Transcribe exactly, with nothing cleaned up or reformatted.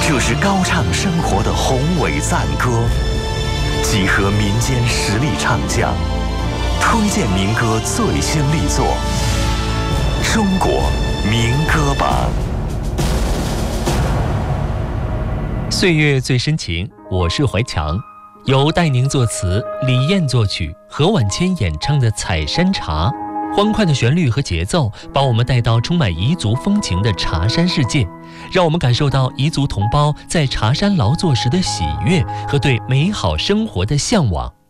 这是高唱生活的宏伟赞歌，集合民间实力唱将，推荐民歌最新力作《中国民歌榜》。 岁月最深情，我是怀强，由戴宁作词，李艳作曲，何婉谦演唱的《采山茶》，欢快的旋律和节奏把我们带到充满彝族风情的茶山世界，让我们感受到彝族同胞在茶山劳作时的喜悦和对美好生活的向往。